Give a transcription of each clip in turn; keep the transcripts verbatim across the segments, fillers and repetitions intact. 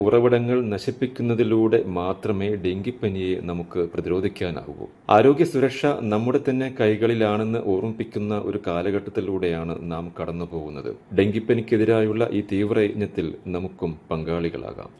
ഉറവിടങ്ങൾ നശിപ്പിക്കുന്നതിലൂടെ മാത്രമേ ഡെങ്കിപ്പനിയെ നമുക്ക് പ്രതിരോധിക്കാനാവൂ. ആരോഗ്യ സുരക്ഷ നമ്മുടെ തന്നെ കൈകളിലാണെന്ന് ഓർമ്മിപ്പിക്കുന്ന ഒരു കാലഘട്ടത്തിലൂടെയാണ് നാം കടന്നു പോകുന്നത്. ഡെങ്കിപ്പനിക്കെതിരായുള്ള ഈ തീവ്രയജ്ഞത്തിൽ നമുക്കും പങ്കാളികളാകാം.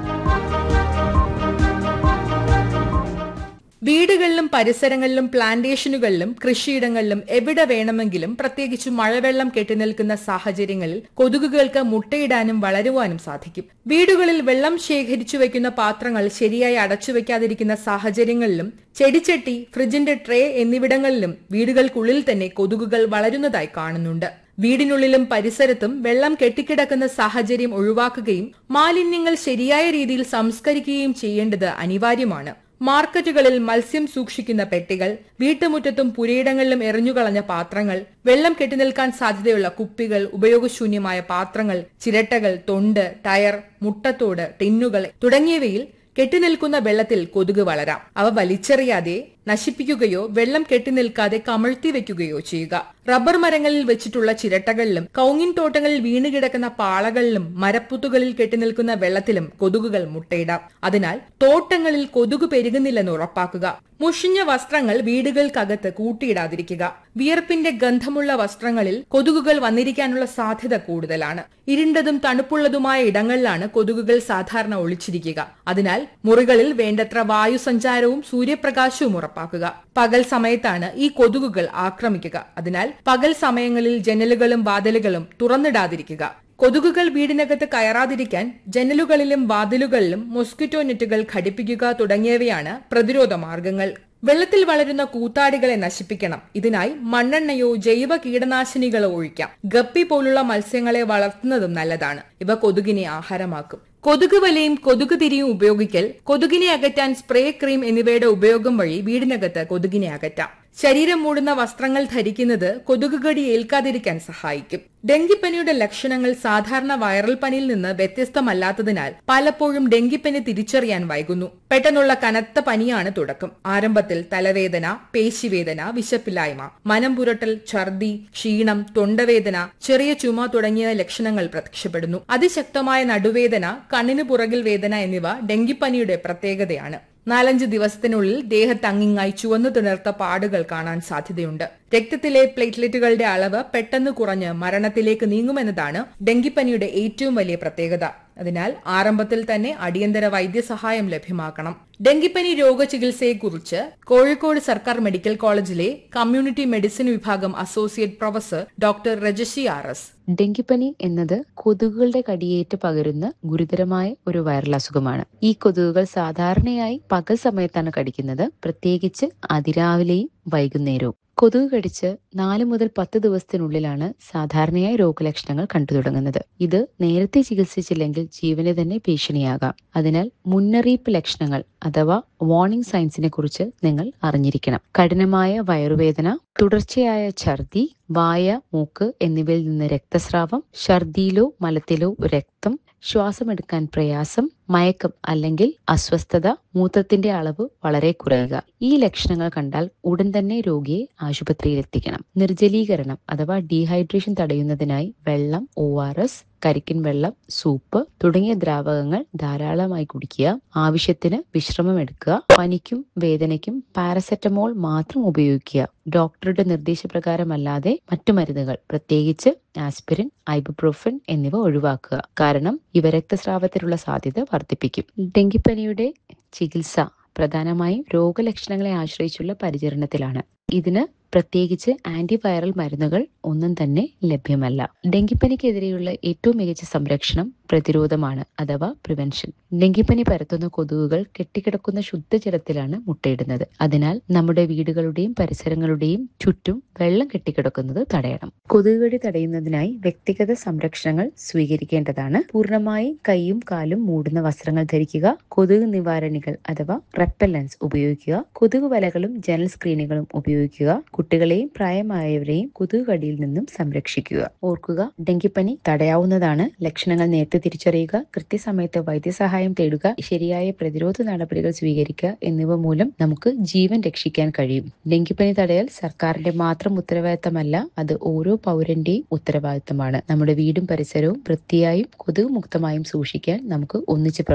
വീടുകളിലും പരിസരങ്ങളിലും പ്ലാന്റേഷനുകളിലും കൃഷിയിടങ്ങളിലും എവിടെ വേണമെങ്കിലും പ്രത്യേകിച്ച് മഴവെള്ളം കെട്ടിനിൽക്കുന്ന സാഹചര്യങ്ങളിൽ കൊതുകുകൾക്ക് മുട്ടയിടാനും വളരുവാനും സാധിക്കും. വീടുകളിൽ വെള്ളം ശേഖരിച്ചു വയ്ക്കുന്ന പാത്രങ്ങൾ ശരിയായി അടച്ചുവെക്കാതിരിക്കുന്ന സാഹചര്യങ്ങളിലും ചെടിച്ചട്ടി, ഫ്രിഡ്ജിന്റെ ട്രേ എന്നിവിടങ്ങളിലും വീടുകൾക്കുള്ളിൽ തന്നെ കൊതുകുകൾ വളരുന്നതായി കാണുന്നുണ്ട്. വീടിനുള്ളിലും പരിസരത്തും വെള്ളം കെട്ടിക്കിടക്കുന്ന സാഹചര്യം ഒഴിവാക്കുകയും മാലിന്യങ്ങൾ ശരിയായ രീതിയിൽ സംസ്കരിക്കുകയും ചെയ്യേണ്ടത് അനിവാര്യമാണ്. മാർക്കറ്റുകളിൽ മത്സ്യം സൂക്ഷിക്കുന്ന പെട്ടികൾ, വീട്ടുമുറ്റത്തും പുരയിടങ്ങളിലും എറിഞ്ഞുകളഞ്ഞ പാത്രങ്ങൾ, വെള്ളം കെട്ടിനിൽക്കാൻ സാധ്യതയുള്ള കുപ്പികൾ, ഉപയോഗശൂന്യമായ പാത്രങ്ങൾ, ചിരട്ടകൾ, തൊണ്ട്, ടയർ, മുട്ടത്തോട്, ടിന്നുകൾ തുടങ്ങിയവയിൽ കെട്ടിനിൽക്കുന്ന വെള്ളത്തിൽ കൊതുക് വളരാം. അവ വലിച്ചെറിയാതെ നശിപ്പിക്കുകയോ വെള്ളം കെട്ടിനിൽക്കാതെ കമഴ്ത്തി വെക്കുകയോ ചെയ്യുക. റബ്ബർ മരങ്ങളിൽ വെച്ചിട്ടുള്ള ചിരട്ടകളിലും കൗങ്ങിൻ തോട്ടങ്ങളിൽ വീണുകിടക്കുന്ന പാളകളിലും മരപ്പുത്തുകളിൽ കെട്ടിനിൽക്കുന്ന വെള്ളത്തിലും കൊതുകുകൾ മുട്ടയിടാം. അതിനാൽ തോട്ടങ്ങളിൽ കൊതുക് പെരുകുന്നില്ലെന്ന് ഉറപ്പാക്കുക. മുഷിഞ്ഞ വസ്ത്രങ്ങൾ വീടുകൾക്കകത്ത് കൂട്ടിയിടാതിരിക്കുക. വിയർപ്പിന്റെ ഗന്ധമുള്ള വസ്ത്രങ്ങളിൽ കൊതുകുകൾ വന്നിരിക്കാനുള്ള സാധ്യത കൂടുതലാണ്. ഇരുണ്ടതും തണുപ്പുള്ളതുമായ ഇടങ്ങളിലാണ് കൊതുകുകൾ സാധാരണ ഒളിച്ചിരിക്കുക. അതിനാൽ മുറികളിൽ വേണ്ടത്ര വായുസഞ്ചാരവും സൂര്യപ്രകാശവും ഉറപ്പാക്കുക. പകൽ സമയത്താണ് ഈ കൊതുകുകൾ ആക്രമിക്കുക. അതിനാൽ പകൽ സമയങ്ങളിൽ ജനലുകളും വാതിലുകളും തുറന്നിടാതിരിക്കുക. കൊതുകുകൾ വീടിനകത്ത് കയറാതിരിക്കാൻ ജനലുകളിലും വാതിലുകളിലും മോസ്കിറ്റോ നെറ്റുകൾ ഘടിപ്പിക്കുക തുടങ്ങിയവയാണ് പ്രതിരോധ മാർഗങ്ങൾ. വെള്ളത്തിൽ വളരുന്ന കൂത്താടികളെ നശിപ്പിക്കണം. ഇതിനായി മണ്ണെണ്ണയോ ജൈവ കീടനാശിനികളോ ഒഴിക്കാം. ഗപ്പി പോലുള്ള മത്സ്യങ്ങളെ വളർത്തുന്നതും നല്ലതാണ്. ഇവ കൊതുകിനെ ആഹാരമാക്കും. കൊതുക് വലയും കൊതുക് തിരിയും ഉപയോഗിക്കൽ, കൊതുകിനെ അകറ്റാൻ സ്പ്രേ, ക്രീം എന്നിവയുടെ ഉപയോഗം വഴി വീടിനകത്ത് കൊതുകിനെ അകറ്റാം. ശരീരം മൂടുന്ന വസ്ത്രങ്ങൾ ധരിക്കുന്നത് കൊതുക് കടി ഏൽക്കാതിരിക്കാൻ സഹായിക്കും. ഡെങ്കിപ്പനിയുടെ ലക്ഷണങ്ങൾ സാധാരണ വൈറൽ പനിയിൽ നിന്ന് വ്യത്യസ്തമല്ലാത്തതിനാൽ പലപ്പോഴും ഡെങ്കിപ്പനി തിരിച്ചറിയാൻ വൈകുന്നു. പെട്ടെന്നുള്ള കനത്ത പനിയാണ് തുടക്കം. ആരംഭത്തിൽ തലവേദന, പേശിവേദന, വിശപ്പില്ലായ്മ, മനം പുരട്ടൽ, ഛർദി, ക്ഷീണം, തൊണ്ടവേദന, ചെറിയ ചുമ തുടങ്ങിയ ലക്ഷണങ്ങൾ പ്രത്യക്ഷപ്പെടുന്നു. അതിശക്തമായ നടുവേദന, കണ്ണിന് പുറകിൽ വേദന എന്നിവ ഡെങ്കിപ്പനിയുടെ പ്രത്യേകതയാണ്. നാലഞ്ച് ദിവസത്തിനുള്ളിൽ ദേഹത്തങ്ങിങ്ങായി ചുവന്നു തിണർത്ത പാടുകൾ കാണാൻ സാധ്യതയുണ്ട്. രക്തത്തിലെ പ്ലേറ്റ്ലെറ്റുകളുടെ അളവ് പെട്ടെന്ന് കുറഞ്ഞ് മരണത്തിലേക്ക് നീങ്ങുമെന്നതാണ് ഡെങ്കിപ്പനിയുടെ ഏറ്റവും വലിയ പ്രത്യേകത. അതിനാൽ ആരംഭത്തിൽ തന്നെ അടിയന്തര വൈദ്യസഹായം ലഭ്യമാക്കണം. ഡെങ്കിപ്പനി രോഗചികിത്സയെക്കുറിച്ച് കോഴിക്കോട് സർക്കാർ മെഡിക്കൽ കോളേജിലെ കമ്മ്യൂണിറ്റി മെഡിസിൻ വിഭാഗം associate professor doctor രജഷി R S. ഡെങ്കിപ്പനി എന്നത് കൊതുകുകളുടെ കടിയേറ്റ് പകരുന്ന ഗുരുതരമായ ഒരു വൈറൽ അസുഖമാണ്. ഈ കൊതുകുകൾ സാധാരണയായി പകൽ സമയത്താണ് കടിക്കുന്നത്, പ്രത്യേകിച്ച് അതിരാവിലെയും വൈകുന്നേരവും. കൊതുക് കടിച്ച് നാല് മുതൽ പത്ത് ദിവസത്തിനുള്ളിലാണ് സാധാരണയായി രോഗലക്ഷണങ്ങൾ കണ്ടു തുടങ്ങുന്നത്. ഇത് നേരത്തെ ചികിത്സിച്ചില്ലെങ്കിൽ ജീവന് തന്നെ ഭീഷണിയാകാം. അതിനാൽ മുന്നറിയിപ്പ് ലക്ഷണങ്ങൾ അഥവാ വാർണിംഗ് സൈൻസിനെ കുറിച്ച് നിങ്ങൾ അറിഞ്ഞിരിക്കണം. കഠിനമായ വയറുവേദന, തുടർച്ചയായ ഛർദി, വായ, മൂക്ക് എന്നിവയിൽ നിന്ന് രക്തസ്രാവം, ഛർദിയിലോ മലത്തിലോ രക്തം, ശ്വാസമെടുക്കാൻ പ്രയാസം, മയക്കം അല്ലെങ്കിൽ അസ്വസ്ഥത, മൂത്രത്തിന്റെ അളവ് വളരെ കുറയുക. ഈ ലക്ഷണങ്ങൾ കണ്ടാൽ ഉടൻ തന്നെ രോഗിയെ ആശുപത്രിയിൽ എത്തിക്കണം. നിർജ്ജലീകരണം അഥവാ ഡീഹൈഡ്രേഷൻ തടയുന്നതിനായി വെള്ളം, ഒ ആർ എസ്, കരിക്കിൻ വെള്ളം, സൂപ്പ് തുടങ്ങിയ ദ്രാവകങ്ങൾ ധാരാളമായി കുടിക്കുക. ആവശ്യത്തിന് വിശ്രമം എടുക്കുക. പനിക്കും വേദനയ്ക്കും പാരസെറ്റമോൾ മാത്രം ഉപയോഗിക്കുക. ഡോക്ടറുടെ നിർദ്ദേശപ്രകാരമല്ലാതെ മറ്റു മരുന്നുകൾ, പ്രത്യേകിച്ച് ആസ്പിരിൻ, ഐബുപ്രോഫൻ എന്നിവ ഒഴിവാക്കുക. കാരണം ഇവ രക്തസ്രാവത്തിനുള്ള സാധ്യത വർദ്ധിപ്പിക്കും. ഡെങ്കിപ്പനിയുടെ ചികിത്സ പ്രധാനമായും രോഗലക്ഷണങ്ങളെ ആശ്രയിച്ചുള്ള പരിചരണത്തിലാണ്. ഇതിന് പ്രത്യേകിച്ച് ആന്റിവൈറൽ മരുന്നുകൾ ഒന്നും തന്നെ ലഭ്യമല്ല. ഡെങ്കിപ്പനിക്കെതിരെയുള്ള ഏറ്റവും മികച്ച സംരക്ഷണം പ്രതിരോധമാണ് അഥവാ പ്രിവെൻഷൻ. ഡെങ്കിപ്പനി പരത്തുന്ന കൊതുകുകൾ കെട്ടിക്കിടക്കുന്ന ശുദ്ധജലത്തിലാണ് മുട്ടയിടുന്നത്. അതിനാൽ നമ്മുടെ വീടുകളുടെയും പരിസരങ്ങളുടെയും ചുറ്റും വെള്ളം കെട്ടിക്കിടക്കുന്നത് തടയണം. കൊതുകുകടി തടയുന്നതിനായി വ്യക്തിഗത സംരക്ഷണങ്ങൾ സ്വീകരിക്കേണ്ടതാണ്. പൂർണ്ണമായി കൈയും കാലും മൂടുന്ന വസ്ത്രങ്ങൾ ധരിക്കുക. കൊതുക് നിവാരണികൾ അഥവാ റെപ്പല്ലൻസ് ഉപയോഗിക്കുക. കൊതുക് വലകളും ജനൽ സ്ക്രീനുകളും ഉപയോഗിക്കുക. കുട്ടികളെയും പ്രായമായവരെയും കൊതുക് കടിയിൽ നിന്നും സംരക്ഷിക്കുക. ഓർക്കുക, ഡെങ്കിപ്പനി തടയാവുന്നതാണ്. ലക്ഷണങ്ങൾ നേരത്തെ തിരിച്ചറിയുക, കൃത്യസമയത്ത് വൈദ്യസഹായം തേടുക, ശരിയായ പ്രതിരോധ നടപടികൾ സ്വീകരിക്കുക എന്നിവ മൂലം നമുക്ക് ജീവൻ രക്ഷിക്കാൻ കഴിയും. ഡെങ്കിപ്പനി തടയൽ സർക്കാരിന്റെ മാത്രം ഉത്തരവാദിത്തമല്ല, അത് ഓരോ പൗരന്റെയും ഉത്തരവാദിത്തമാണ്. നമ്മുടെ വീടും പരിസരവും വൃത്തിയായും കൊതുക് മുക്തമായും സൂക്ഷിക്കാൻ നമുക്ക് ഒന്നിച്ച്